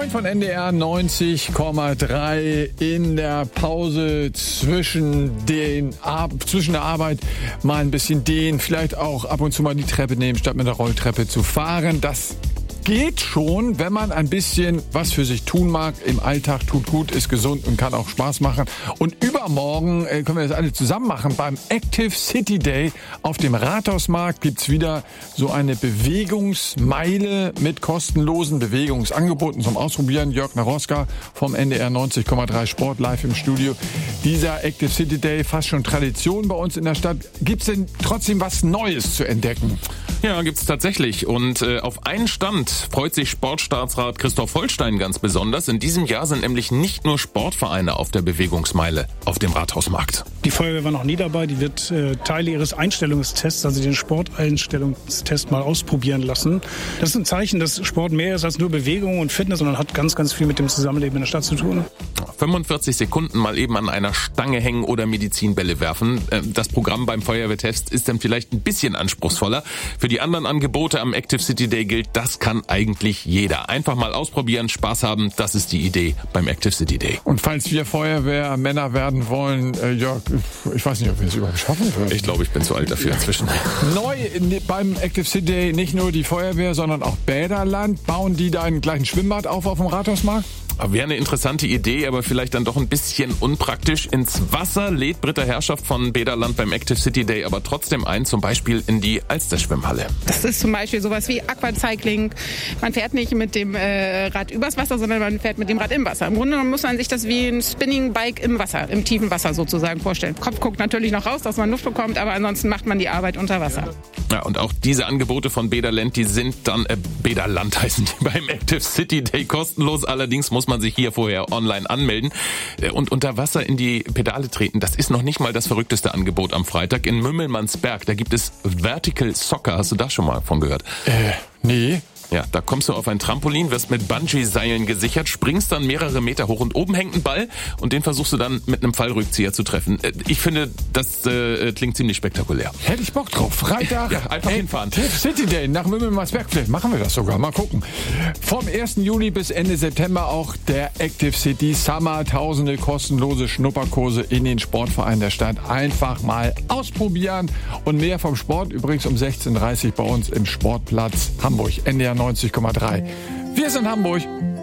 Moin von NDR 90,3 in der Pause zwischen der Arbeit mal ein bisschen dehnen, vielleicht auch ab und zu mal die Treppe nehmen, statt mit der Rolltreppe zu fahren. Das geht schon, wenn man ein bisschen was für sich tun mag. Im Alltag tut gut, ist gesund und kann auch Spaß machen. Und übermorgen können wir das alle zusammen machen. Beim Active City Day auf dem Rathausmarkt gibt's wieder so eine Bewegungsmeile mit kostenlosen Bewegungsangeboten zum Ausprobieren. Jörg Naroska vom NDR 90,3 Sport live im Studio. Dieser Active City Day, fast schon Tradition bei uns in der Stadt. Gibt's denn trotzdem was Neues zu entdecken? Ja, gibt's tatsächlich. Und auf einen Stand freut sich Sportstaatsrat Christoph Holstein ganz besonders. In diesem Jahr sind nämlich nicht nur Sportvereine auf der Bewegungsmeile auf dem Rathausmarkt. Die Feuerwehr war noch nie dabei. Die wird Teile ihres Einstellungstests, also den Sporteinstellungstest, mal ausprobieren lassen. Das ist ein Zeichen, dass Sport mehr ist als nur Bewegung und Fitness, sondern hat ganz, ganz viel mit dem Zusammenleben in der Stadt zu tun. 45 Sekunden mal eben an einer Stange hängen oder Medizinbälle werfen. Das Programm beim Feuerwehrtest ist dann vielleicht ein bisschen anspruchsvoller. Für die anderen Angebote am Active City Day gilt, das kann eigentlich jeder. Einfach mal ausprobieren, Spaß haben, das ist die Idee beim Active City Day. Und falls wir Feuerwehrmänner werden wollen, Jörg, ich weiß nicht, ob wir es überhaupt schaffen würden. Ich glaube, ich bin zu alt dafür inzwischen. Neu beim Active City Day nicht nur die Feuerwehr, sondern auch Bäderland. Bauen die da einen gleichen Schwimmbad auf dem Rathausmarkt? Wäre eine interessante Idee, aber vielleicht dann doch ein bisschen unpraktisch. Ins Wasser lädt Britta Herrschaft von Bäderland beim Active City Day aber trotzdem ein, zum Beispiel in die Alsterschwimmhalle. Das ist zum Beispiel sowas wie Aquacycling. Man fährt nicht mit dem Rad übers Wasser, sondern man fährt mit dem Rad im Wasser. Im Grunde muss man sich das wie ein Spinning-Bike im Wasser, im tiefen Wasser sozusagen vorstellen. Kopf guckt natürlich noch raus, dass man Luft bekommt, aber ansonsten macht man die Arbeit unter Wasser. Ja, und auch diese Angebote von Bäderland, die sind dann, Bäderland heißen die beim Active City Day kostenlos. Allerdings muss man sich hier vorher online anmelden und unter Wasser in die Pedale treten. Das ist noch nicht mal das verrückteste Angebot am Freitag. In Mümmelmannsberg, da gibt es Vertical Soccer. Hast du da schon mal von gehört? Nee. Ja, da kommst du auf ein Trampolin, wirst mit Bungee-Seilen gesichert, springst dann mehrere Meter hoch und oben hängt ein Ball und den versuchst du dann mit einem Fallrückzieher zu treffen. Ich finde, das klingt ziemlich spektakulär. Hätte ich Bock drauf. Freitag. Ja, einfach hinfahren. City Day nach Mümmelmannsberg. Vielleicht machen wir das sogar. Mal gucken. Vom 1. Juli bis Ende September auch der Active City Summer. Tausende kostenlose Schnupperkurse in den Sportvereinen der Stadt. Einfach mal ausprobieren. Und mehr vom Sport übrigens um 16:30 Uhr bei uns im Sportplatz Hamburg. NDR 90,3. Wir sind Hamburg.